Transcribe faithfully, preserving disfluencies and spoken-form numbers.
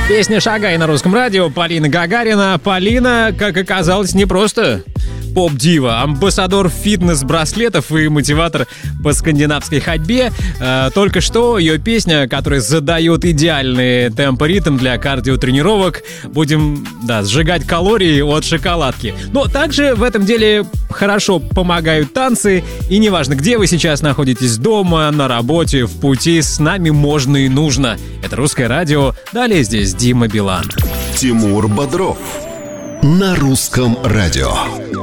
Песня «Шагай» на русском радио. Полина Гагарина. Полина, как оказалось, не просто поп-дива, амбассадор фитнес-браслетов и мотиватор по скандинавской ходьбе. Э, только что ее песня, которая задает идеальный темп и ритм для кардиотренировок. Будем, да, сжигать калории от шоколадки. Но также в этом деле хорошо помогают танцы. И неважно, где вы сейчас находитесь, дома, на работе, в пути, с нами можно и нужно. Это «Русское радио». Далее здесь Дима Билан. Тимур Бодров на «Русском радио».